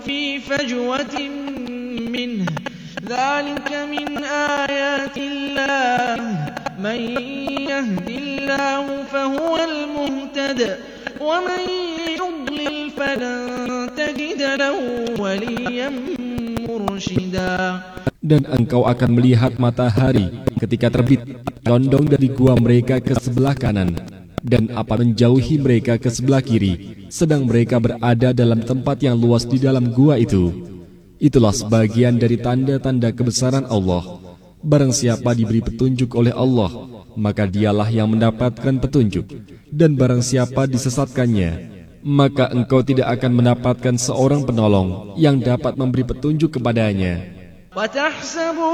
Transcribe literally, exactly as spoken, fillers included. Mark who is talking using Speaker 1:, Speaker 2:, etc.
Speaker 1: في فجوة منه ذلك من آيات الله من يهد الله فهو المهتد ومن يضلل فلن تجد له وليا مرشدا.
Speaker 2: Dan engkau akan melihat matahari ketika terbit condong dari gua mereka ke sebelah kanan dan apa menjauhi mereka ke sebelah kiri, sedang mereka berada dalam tempat yang luas di dalam gua itu. Itulah sebagian dari tanda-tanda kebesaran Allah. Barang siapa diberi petunjuk oleh Allah, maka dialah yang mendapatkan petunjuk. Dan barang siapa disesatkannya, maka engkau tidak akan mendapatkan seorang penolong yang dapat memberi petunjuk kepadanya.
Speaker 1: وَتَحْسَبُهُ